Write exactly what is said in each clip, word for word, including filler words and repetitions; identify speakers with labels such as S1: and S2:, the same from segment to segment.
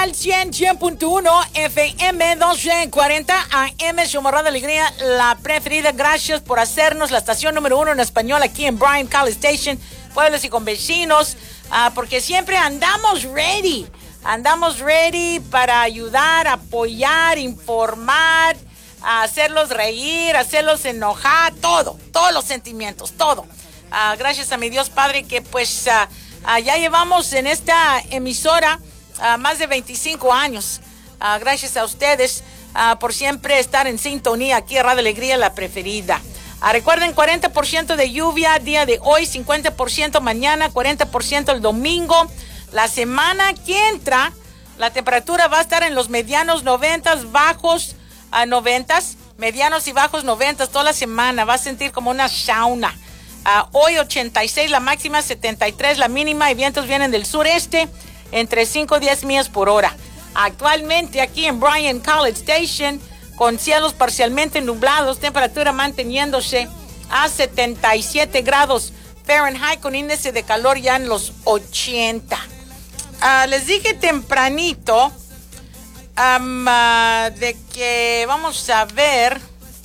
S1: al cien, cien punto uno, F M doce cuarenta A M, su morada de alegría, la preferida. Gracias por hacernos la estación número uno en español aquí en Bryan College Station, pueblos y convecinos, uh, porque siempre andamos ready, andamos ready para ayudar, apoyar, informar, a hacerlos reír, hacerlos enojar, todo, todos los sentimientos, todo. Uh, gracias a mi Dios Padre que pues uh, uh, ya llevamos en esta emisora Uh, más de veinticinco años. Uh, gracias a ustedes uh, por siempre estar en sintonía aquí en Radio Alegría, la preferida. Uh, recuerden, cuarenta por ciento de lluvia día de hoy, cincuenta por ciento mañana, cuarenta por ciento el domingo. La semana que entra, la temperatura va a estar en los medianos noventas, bajos a uh, noventas, medianos y bajos noventas toda la semana. Va a sentir como una sauna. Uh, hoy ochenta y seis la máxima, setenta y tres la mínima, y vientos vienen del sureste entre cinco y diez millas por hora. Actualmente aquí en Bryan College Station, con cielos parcialmente nublados, temperatura manteniéndose a setenta y siete grados Fahrenheit, con índice de calor ya en los ochenta. Uh, les dije tempranito um, uh, de que vamos a ver.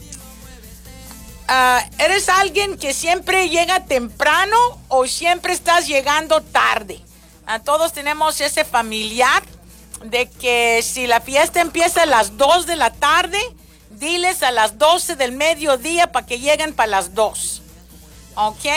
S1: Uh, ¿Eres alguien que siempre llega temprano o siempre estás llegando tarde? A todos tenemos ese familiar de que si la fiesta empieza a las dos de la tarde, diles a las doce del mediodía para que lleguen para las dos. ¿Ok?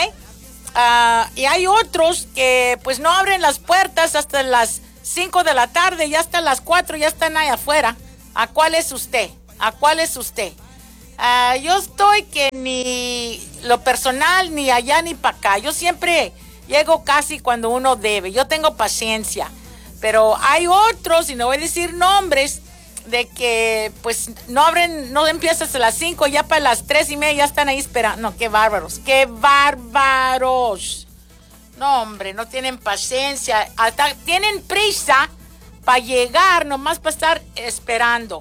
S1: Uh, y hay otros que pues no abren las puertas hasta las cinco de la tarde, ya hasta las cuatro ya están ahí afuera. ¿A cuál es usted? ¿A cuál es usted? Uh, yo estoy que ni lo personal, ni allá ni para acá. Yo siempre llego casi cuando uno debe. Yo tengo paciencia. Pero hay otros, y no voy a decir nombres, de que pues no abren, no empieza hasta las cinco, ya para las tres y media ya están ahí esperando. No, qué bárbaros, qué bárbaros. No, hombre, no tienen paciencia. Hasta tienen prisa para llegar, nomás para estar esperando.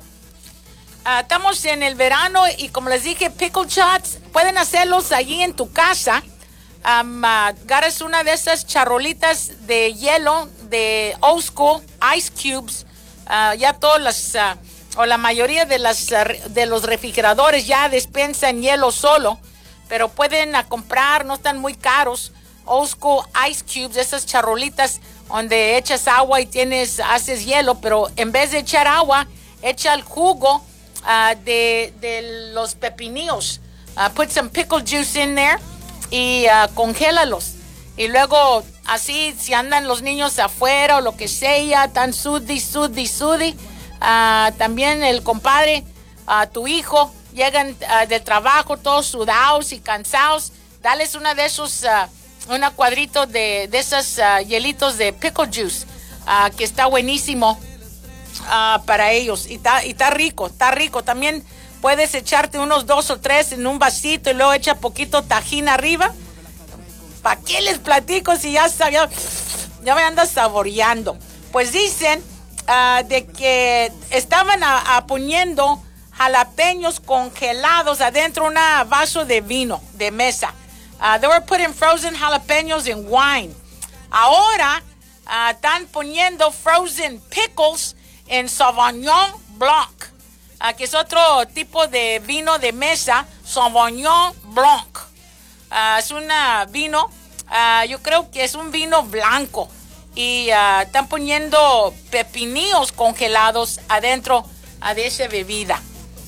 S1: Uh, estamos en el verano y como les dije, pickle shots, pueden hacerlos allí en tu casa. Um, uh, agarras una de esas charolitas de hielo de old school, ice cubes. Uh, ya todas las, uh, o la mayoría de, las, uh, de los refrigeradores ya dispensan hielo solo, pero pueden uh, comprar, no están muy caros, old school ice cubes, esas charolitas donde echas agua y tienes, haces hielo, pero en vez de echar agua, echa el jugo uh, de, de los pepinillos. Uh, put some pickle juice in there y uh, congélalos. Y luego, así, si andan los niños afuera o lo que sea, tan sudi, sudi, sudi, uh, también el compadre, uh, tu hijo, llegan uh, del trabajo todos sudados y cansados, dales una de esos, uh, una cuadrito de, de esos uh, hielitos de pickle juice, uh, que está buenísimo uh, para ellos. Y está y está rico, está rico. También puedes echarte unos dos o tres en un vasito y luego echa poquito tajín arriba. ¿Para qué les platico si ya sabía, ya me ando saboreando? Pues dicen uh, de que estaban a, a poniendo jalapeños congelados adentro de un vaso de vino de mesa. Uh, they were putting frozen jalapenos in wine. Ahora uh, están poniendo frozen pickles en Sauvignon Blanc, uh, que es otro tipo de vino de mesa, Sauvignon Blanc. Uh, es un vino, uh, yo creo que es un vino blanco. Y uh, están poniendo pepinillos congelados adentro uh, de esa bebida.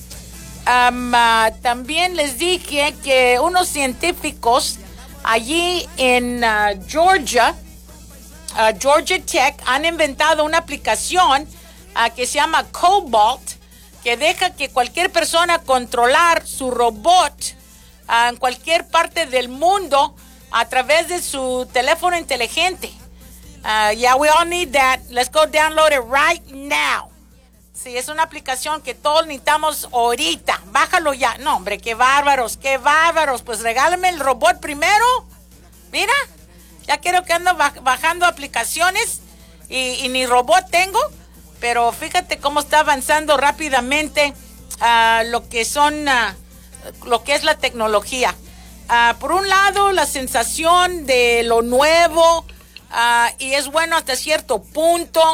S1: Um, uh, también les dije que unos científicos allí en uh, Georgia, uh, Georgia Tech, han inventado una aplicación uh, que se llama Cobalt, que deja que cualquier persona controlar su robot uh, en cualquier parte del mundo a través de su teléfono inteligente. Uh, yeah, we all need that. Let's go download it right now. Sí, es una aplicación que todos necesitamos ahorita. Bájalo ya. No, hombre, qué bárbaros, qué bárbaros. Pues regálame el robot primero. Mira, ya quiero que ando bajando aplicaciones y, y ni robot tengo. Pero fíjate cómo está avanzando rápidamente uh, lo que son, uh, lo que es la tecnología. Uh, por un lado, la sensación de lo nuevo, uh, y es bueno hasta cierto punto.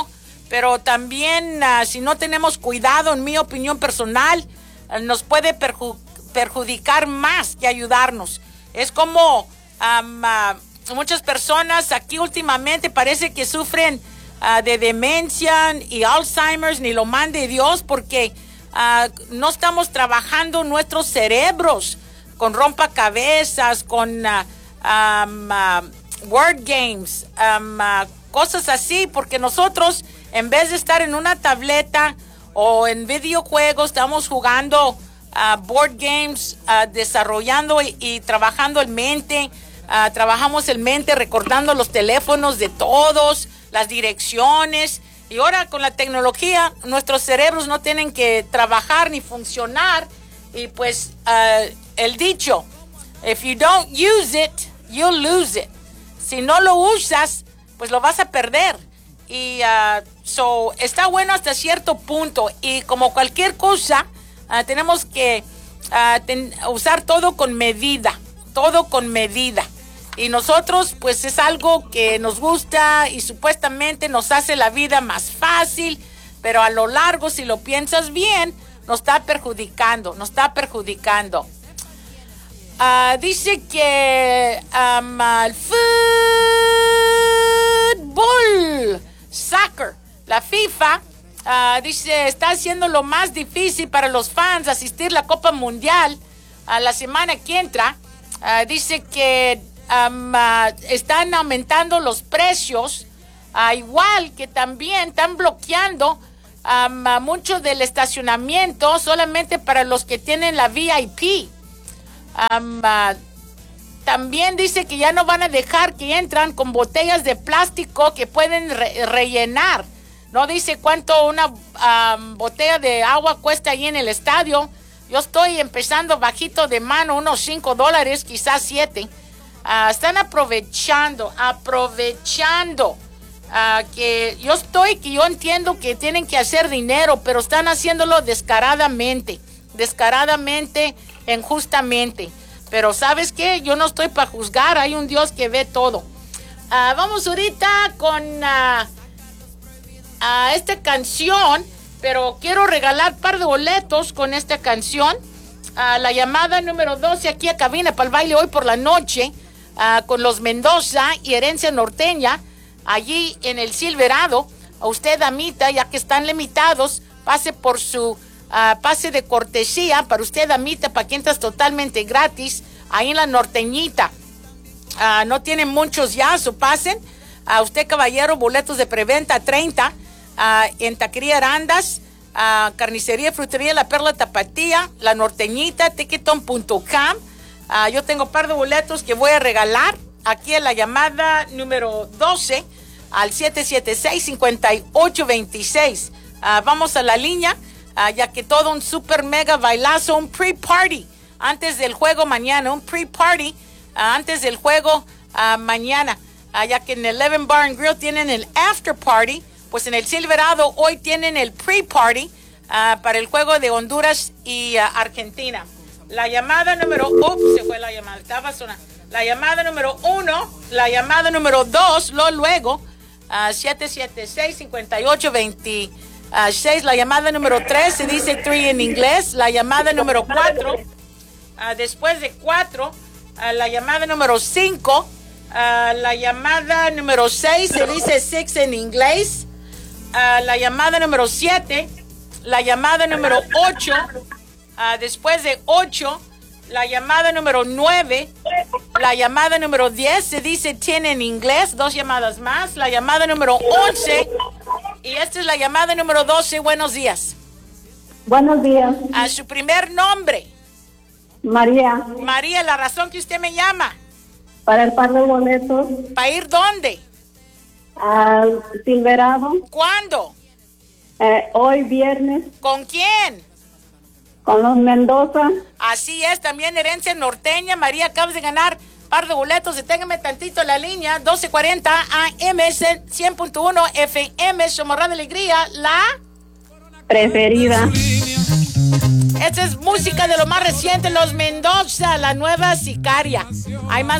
S1: pero también uh, si no tenemos cuidado, en mi opinión personal, uh, nos puede perju- perjudicar más que ayudarnos. Es como um, uh, muchas personas aquí últimamente parece que sufren uh, de demencia y Alzheimer's, ni lo mande Dios, porque uh, no estamos trabajando nuestros cerebros con rompecabezas, con uh, um, uh, word games, um, uh, cosas así, porque nosotros, en vez de estar en una tableta o en videojuegos, estamos jugando uh, board games, uh, desarrollando y, y trabajando el mente, uh, trabajamos el mente recordando los teléfonos de todos, las direcciones, y ahora con la tecnología nuestros cerebros no tienen que trabajar ni funcionar, y pues uh, el dicho, if you don't use it, you'll lose it. Si no lo usas, pues lo vas a perder. Y uh, so, está bueno hasta cierto punto, y como cualquier cosa uh, tenemos que uh, ten, usar todo con medida, todo con medida, y nosotros pues es algo que nos gusta y supuestamente nos hace la vida más fácil, pero a lo largo, si lo piensas bien, nos está perjudicando, nos está perjudicando. Uh, dice que um, el fútbol, soccer, la FIFA, uh, dice, está haciendo lo más difícil para los fans asistir a la Copa Mundial a uh, la semana que entra. Uh, dice que um, uh, están aumentando los precios, uh, igual que también están bloqueando um, uh, mucho del estacionamiento solamente para los que tienen la V I P. Um, uh, también dice que ya no van a dejar que entran con botellas de plástico que pueden re- rellenar. No dice cuánto una um, botella de agua cuesta ahí en el estadio. Yo estoy empezando bajito de mano, unos cinco dólares, quizás siete. Uh, están aprovechando, aprovechando. Uh, que yo estoy, que yo entiendo que tienen que hacer dinero, pero están haciéndolo descaradamente, descaradamente, injustamente. Pero ¿sabes qué? Yo no estoy para juzgar, hay un Dios que ve todo. Uh, vamos ahorita con uh, uh, esta canción, pero quiero regalar un par de boletos con esta canción. Uh, la llamada número doce aquí a cabina para el baile hoy por la noche, uh, con los Mendoza y Herencia Norteña, allí en el Silverado. A usted, damita, ya que están limitados, pase por su Uh, pase de cortesía para usted, damita, para que entres totalmente gratis ahí en la Norteñita. Uh, no tienen muchos ya, so pasen. A uh, usted, caballero, boletos de preventa treinta uh, en Taquería Arandas, uh, Carnicería, Frutería La Perla Tapatía, la Norteñita, ticketon punto com. Uh, yo tengo un par de boletos que voy a regalar aquí en la llamada número doce al siete siete seis, cinco ocho dos seis. Uh, vamos a la línea. Uh, ya que todo un super mega bailazo, un pre-party antes del juego mañana, un pre-party uh, antes del juego uh, mañana, uh, ya que en el Eleven Bar and Grill tienen el after party, pues en el Silverado hoy tienen el pre-party uh, para el juego de Honduras y uh, Argentina. La llamada número, ups, se fue la llamada, estaba sonando. La llamada número uno, la llamada número dos, lo luego, uh, siete siete seis, cinco ocho dos seis, la llamada número tres, se dice three en inglés, la llamada número cuatro, uh, después de cuatro, uh, la llamada número cinco, uh, la llamada número seis, se dice six en inglés, uh, la llamada número siete, la llamada número ocho, uh, después de ocho, la llamada número nueve, la llamada número diez, se dice ten en inglés, dos llamadas más, la llamada número once, y esta es la llamada número doce. Buenos días.
S2: Buenos días.
S1: A su primer nombre.
S2: María.
S1: María, la razón que usted me llama.
S2: Para el par de boletos.
S1: ¿Para ir dónde?
S2: Al Silverado.
S1: ¿Cuándo?
S2: Eh, hoy viernes.
S1: ¿Con quién?
S2: Con los Mendoza.
S1: Así es, también Herencia Norteña. María, acabas de ganar par de boletos. Deténgame tantito la línea. doce cuarenta A M, cien punto uno F M, Somorra de Alegría, la
S2: preferida.
S1: Esta es música de lo más reciente, los Mendoza, la nueva sicaria. Hay más